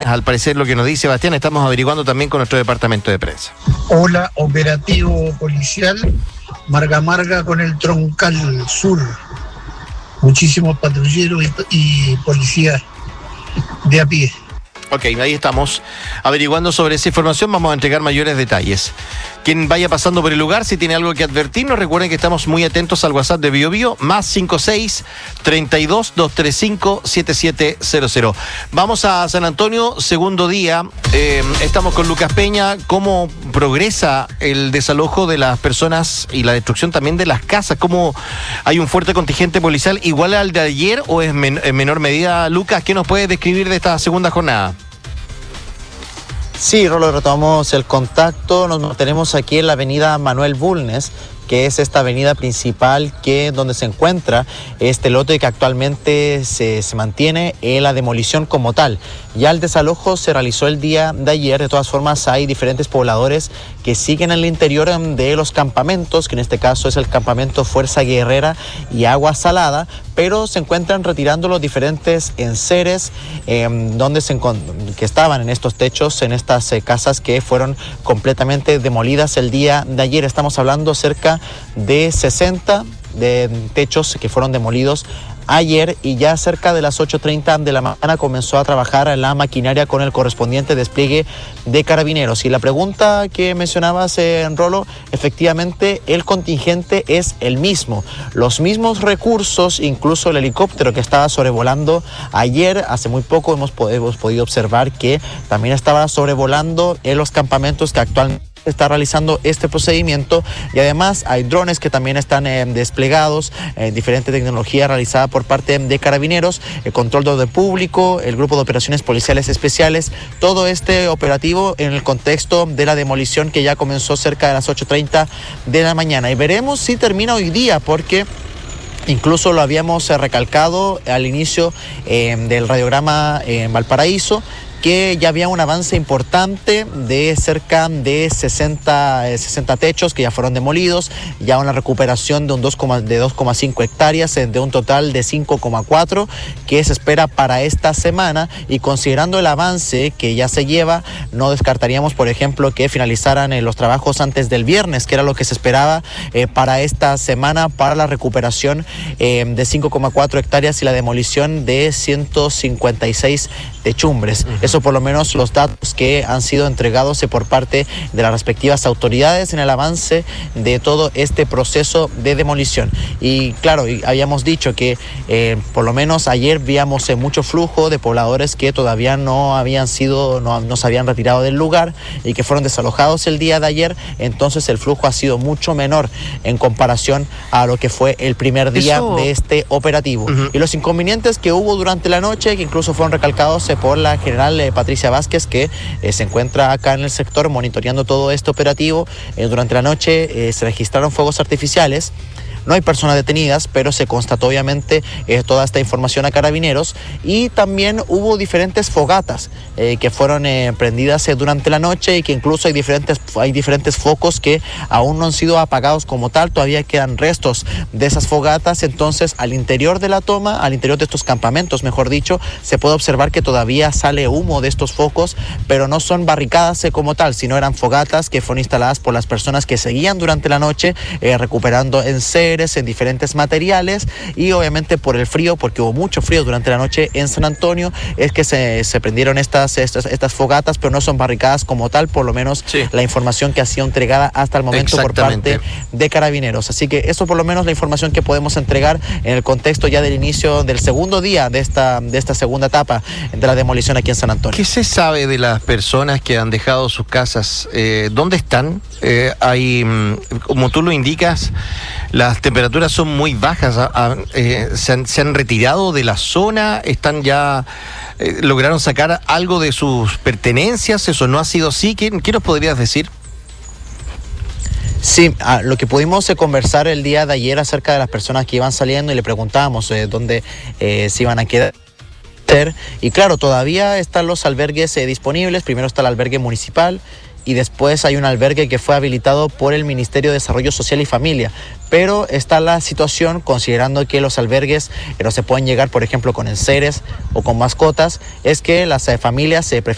al parecer lo que nos dice Sebastián. Estamos averiguando también con nuestro departamento de prensa. Hola, operativo policial, Marga con el Troncal Sur. Muchísimos patrulleros y policías de a pie. Ok, ahí estamos averiguando sobre esa información. Vamos a entregar mayores detalles. Quien vaya pasando por el lugar, si tiene algo que advertirnos, recuerden que estamos muy atentos al WhatsApp de BioBio, +56 32 235 7700. Vamos a San Antonio, segundo día. Estamos con Lucas Peña. ¿Cómo progresa el desalojo de las personas y la destrucción también de las casas? ¿Cómo hay un fuerte contingente policial igual al de ayer o es en menor medida? Lucas, ¿qué nos puedes describir de esta segunda jornada? Sí, Rolo, retomamos el contacto. Nos mantenemos aquí en la avenida Manuel Bulnes, que es esta avenida principal donde se encuentra este lote que actualmente se mantiene en la demolición como tal. Ya el desalojo se realizó el día de ayer. De todas formas, hay diferentes pobladores que siguen en el interior de los campamentos, que en este caso es el campamento Fuerza Guerrera y Agua Salada, pero se encuentran retirando los diferentes enseres que estaban en estos techos, en estas casas que fueron completamente demolidas el día de ayer. Estamos hablando cerca de 60 de techos que fueron demolidos ayer, y ya cerca de las 8:30 de la mañana comenzó a trabajar la maquinaria con el correspondiente despliegue de carabineros. Y la pregunta que mencionabas, Rolo, efectivamente el contingente es el mismo. Los mismos recursos, incluso el helicóptero que estaba sobrevolando ayer, hace muy poco hemos podido observar que también estaba sobrevolando en los campamentos que actualmente está realizando este procedimiento, y además hay drones que también están desplegados, diferente tecnología realizada por parte de carabineros, el control de orden público, el grupo de operaciones policiales especiales, todo este operativo en el contexto de la demolición que ya comenzó cerca de las 8:30 de la mañana, y veremos si termina hoy día, porque incluso lo habíamos recalcado al inicio del radiograma en Valparaíso, que ya había un avance importante de cerca de 60 techos que ya fueron demolidos, ya una recuperación de 2,5 hectáreas de un total de 5,4 que se espera para esta semana, y considerando el avance que ya se lleva, no descartaríamos, por ejemplo, que finalizaran los trabajos antes del viernes, que era lo que se esperaba para esta semana, para la recuperación de 5,4 hectáreas y la demolición de 156 techumbres. Eso por lo menos los datos que han sido entregados por parte de las respectivas autoridades en el avance de todo este proceso de demolición. Y claro, habíamos dicho que por lo menos ayer veíamos mucho flujo de pobladores que todavía no se habían retirado del lugar y que fueron desalojados el día de ayer. Entonces el flujo ha sido mucho menor en comparación a lo que fue el primer día de este operativo. Y los inconvenientes que hubo durante la noche, que incluso fueron recalcados por la general Patricia Vázquez, que se encuentra acá en el sector monitoreando todo este operativo. Durante la noche se registraron fuegos artificiales. No hay personas detenidas, pero se constató obviamente toda esta información a carabineros, y también hubo diferentes fogatas que fueron prendidas durante la noche, y que incluso hay diferentes focos que aún no han sido apagados como tal, todavía quedan restos de esas fogatas. Entonces al interior de la toma, al interior de estos campamentos, mejor dicho, se puede observar que todavía sale humo de estos focos, pero no son barricadas como tal, sino eran fogatas que fueron instaladas por las personas que seguían durante la noche recuperando enseres en diferentes materiales, y obviamente por el frío, porque hubo mucho frío durante la noche en San Antonio, es que se prendieron estas fogatas, pero no son barricadas como tal, por lo menos la información que ha sido entregada hasta el momento por parte de carabineros. Así que eso por lo menos la información que podemos entregar en el contexto ya del inicio del segundo día de esta segunda etapa de la demolición aquí en San Antonio. ¿Qué se sabe de las personas que han dejado sus casas? ¿Dónde están? Hay, como tú lo indicas, las temperaturas son muy bajas. ¿Se han retirado de la zona? ¿Están ya lograron sacar algo de sus pertenencias? ¿Eso no ha sido así? ¿Qué nos podrías decir? Sí, lo que pudimos conversar el día de ayer acerca de las personas que iban saliendo, y le preguntábamos dónde se iban a quedar. Y claro, todavía están los albergues disponibles. Primero está el albergue municipal, y después hay un albergue que fue habilitado por el Ministerio de Desarrollo Social y Familia. Pero está la situación, considerando que los albergues no se pueden llegar, por ejemplo, con enseres o con mascotas, es que las familias se prefieren